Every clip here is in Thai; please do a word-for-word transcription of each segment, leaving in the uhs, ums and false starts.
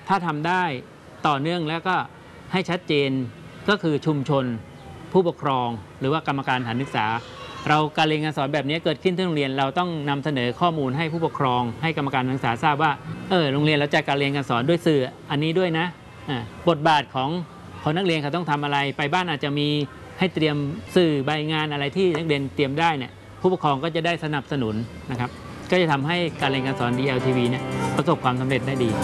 ถ้าทำได้ต่อเนื่องแล้วก็ให้ชัดเจนก็คือชุมชนผู้ปกครองหรือว่ากรรมการสถานศึกษาเราการเรียนการสอนแบบนี้เกิดขึ้นที่โรงเรียนเราต้องนำเสนอข้อมูลให้ผู้ปกครองให้กรรมการสถานศึกษาทราบว่าเออโรงเรียนเราจัดการเรียนการสอนด้วยสื่ออันนี้ด้วยนะบทบาทของของนักเรียนเขาต้องทำอะไรไปบ้านอาจจะมีให้เตรียมสื่อใบงานอะไรที่นักเรียนเตรียมได้เนี่ยผู้ปกครองก็จะได้สนับสนุนนะครับก็จะทำให้การเรียนการสอน ดี แอล ที วี เนี่ยประสบความสำเร็จได้ดี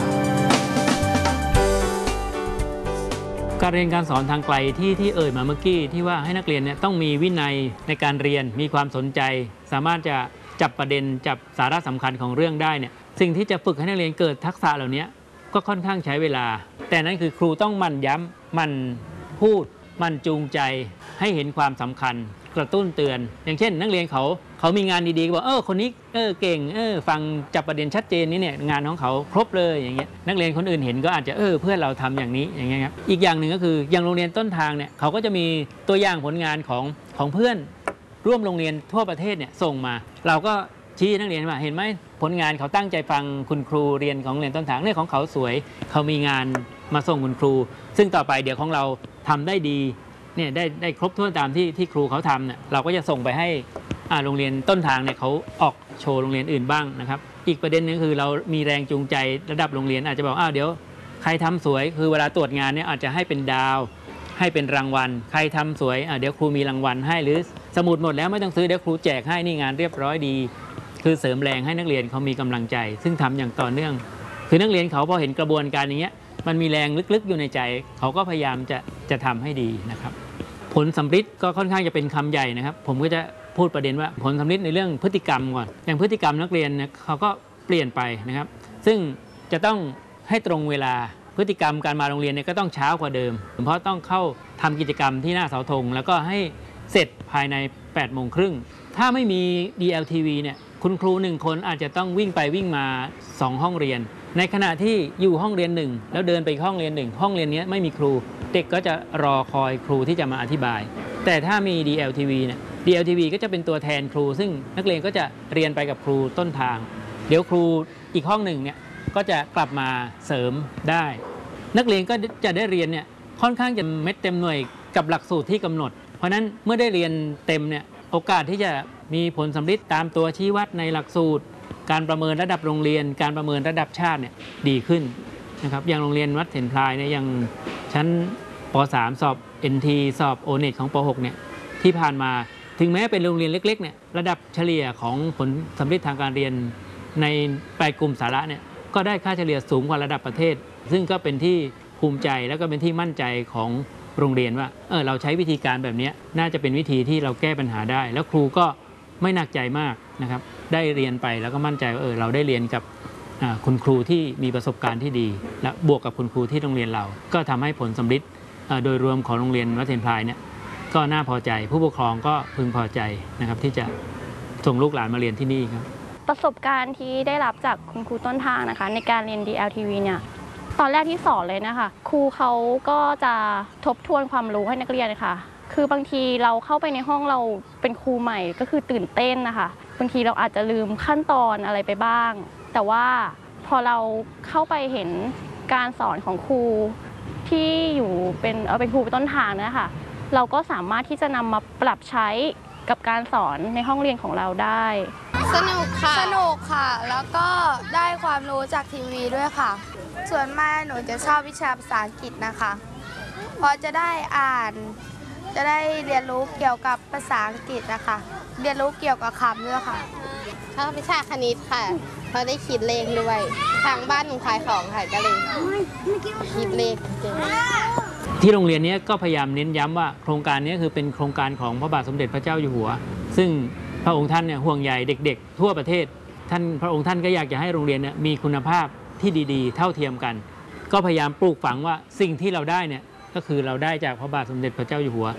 การเรียนการสอนทางไกลที่ที่เอ่ยมาเมื่อกี้ที่ว่าให้นักเรียนเนี่ยต้องมีวินัยในการเรียนมีความสนใจสามารถจะจับประเด็นจับสาระสำคัญของเรื่องได้เนี่ยสิ่งที่จะฝึกให้นักเรียนเกิดทักษะเหล่านี้ก็ค่อนข้างใช้เวลาแต่นั้นคือครูต้องหมั่นย้ำหมั่นพูดหมั่นจูงใจให้เห็นความสำคัญกระตุ้นเตือนอย่างเช่นนักเรียนเขาเขามีงานดีๆบอกเออคนนี้เออเก่งเออฟังจับประเด็นชัดเจนนี้เนี่ยงานของเขาครบเลยอย่างเงี้ยนักเรียนคนอื่นเห็นก็อาจจะเออเพื่อนเราทำอย่างนี้อย่างเงี้ยครับอีกอย่างหนึ่งก็คืออย่างโรงเรียนต้นทางเนี่ยเขาก็จะมีตัวอย่างผลงานของของเพื่อนร่วมโรงเรียนทั่วประเทศเนี่ยส่งมาเราก็ชี้นักเรียนว่าเห็นไหมผลงานเขาตั้งใจฟังคุณครูเรียนของโรงเรียนต้นทางเนี่ยของเขาสวยเขามีงานมาส่งคุณครูซึ่งต่อไปเดี๋ยวของเราทำได้ดีเนี่ยได้ได้ครบถ้วนตามที่ที่ครูเขาทำเนี่ยเราก็จะส่งไปให้โรงเรียนต้นทางเนี่ยเขาออกโชว์โรงเรียนอื่นบ้างนะครับอีกประเด็นนึงคือเรามีแรงจูงใจระดับโรงเรียนอาจจะบอกอ้าวเดี๋ยวใครทำสวยคือเวลาตรวจงานเนี่ยอาจจะให้เป็นดาวให้เป็นรางวัลใครทำสวยเดี๋ยวครูมีรางวัลให้หรือสมุดหมดแล้วไม่ต้องซื้อเดี๋ยวครูแจกให้นี่งานเรียบร้อยดีคือเสริมแรงให้นักเรียนเขามีกำลังใจซึ่งทำอย่างต่อเนื่องคือนักเรียนเขาพอเห็นกระบวนการอย่างเงี้ยมันมีแรงลึกๆอยู่ในใจเขาก็พยายามจะจะทำให้ดีนะครับผลสำฤทธิ์ก็ค่อนข้างจะเป็นคำใหญ่นะครับผมก็จะพูดประเด็นว่าผลสำฤทธิ์ในเรื่องพฤติกรรมก่อนอย่างพฤติกรรมนักเรียนเนี่ยเขาก็เปลี่ยนไปนะครับซึ่งจะต้องให้ตรงเวลาพฤติกรรมการมาโรงเรียนเนี่ยก็ต้องเช้ากว่าเดิมเพราะต้องเข้าทำกิจกรรมที่หน้าเสาธงแล้วก็ให้เสร็จภายในแปดโมงครึ่งถ้าไม่มี ดี แอล ที วี เนี่ยคุณครูหนึ่งคนอาจจะต้องวิ่งไปวิ่งมาสองห้องเรียนในขณะที่อยู่ห้องเรียนหนึ่งแล้วเดินไปห้องเรียนหนึ่งห้องเรียนนี้ไม่มีครูเด็กก็จะรอคอยครูที่จะมาอธิบายแต่ถ้ามี ดี แอล ที วี เนี่ย ดี แอล ที วี ก็จะเป็นตัวแทนครูซึ่งนักเรียนก็จะเรียนไปกับครูต้นทางเดี๋ยวครูอีกห้องหนึ่งเนี่ยก็จะกลับมาเสริมได้นักเรียนก็จะได้เรียนเนี่ยค่อนข้างจะเม็ดเต็มหน่วยกับหลักสูตรที่กำหนดเพราะนั้นเมื่อได้เรียนเต็มเนี่ยโอกาสที่จะมีผลสำฤทธิ์ตามตัวชี้วัดในหลักสูตรการประเมินระดับโรงเรียนการประเมินระดับชาติเนี่ยดีขึ้นนะครับอย่างโรงเรียนวัดเถนพลายเนี่ยยังชั้นป .สาม สอบ เอ็น ที สอบ โอ เน็ต ของป .หก เนี่ยที่ผ่านมาถึงแม้เป็นโรงเรียนเล็กๆเนี่ยระดับเฉลี่ยของผลสำฤทธิ์ทางการเรียนในแปดกลุ่มสาระเนี่ยก็ได้ค่าเฉลี่ยสูงกว่าระดับประเทศซึ่งก็เป็นที่ภูมิใจแล้วก็เป็นที่มั่นใจของโรงเรียนว่าเออเราใช้วิธีการแบบนี้น่าจะเป็นวิธีที่เราแก้ปัญหาได้แล้วครูก็ไม่หนักใจมากนะครับได้เรียนไปแล้วก็มั่นใจว่าเออเราได้เรียนกับคุณครูที่มีประสบการณ์ที่ดีและบวกกับคุณครูที่โรงเรียนเราก็ทำให้ผลสำฤทธิ์โดยรวมของโรงเรียนวัดเถนพลายเนี่ยก็น่าพอใจผู้ปกครองก็พึงพอใจนะครับที่จะส่งลูกหลานมาเรียนที่นี่ครับประสบการณ์ที่ได้รับจากคุณครูต้นทางนะคะในการเรียน ดี แอล ที วี เนี่ยตอนแรกที่สอนเลยนะคะครูเขาก็จะทบทวนความรู้ให้นักเรียนค่ะคือบางทีเราเข้าไปในห้องเราเป็นครูใหม่ก็คือตื่นเต้นนะคะบางทีเราอาจจะลืมขั้นตอนอะไรไปบ้างแต่ว่าพอเราเข้าไปเห็นการสอนของครูที่อยู่เป็นเอาเป็นครูต้นทางนะคะเราก็สามารถที่จะนำมาปรับใช้กับการสอนในห้องเรียนของเราได้สนุกค่ะสนุกค่ะแล้วก็ได้ความรู้จากทีวีด้วยค่ะส่วนมากหนูจะชอบวิชาภาษาอังกฤษนะคะเพราะจะได้อ่านจะได้เรียนรู้เกี่ยวกับภาษาอังกฤษนะคะเรียนรู้เกี่ยวกับคำด้วยค่ะชอบวิชาคณิตค่ะเพราะได้คิดเลขด้วยทางบ้านหนูขายของค่ะก็เลยคิดเลขเก่งที่โรงเรียนนี้ก็พยายามเน้นย้ำว่าโครงการนี้คือเป็นโครงการของพระบาทสมเด็จพระเจ้าอยู่หัวซึ่งพระองค์ท่านเนี่ยห่วงใยเด็กๆทั่วประเทศท่านพระองค์ท่านก็อยากจะให้โรงเรียนเนี่ยมีคุณภาพที่ดีๆเท่าเทียมกันก็พยายามปลูกฝังว่าสิ่งที่เราได้เนี่ยก็คือเราได้จากพระบาทสมเด็จพระเจ้าอยู่หัว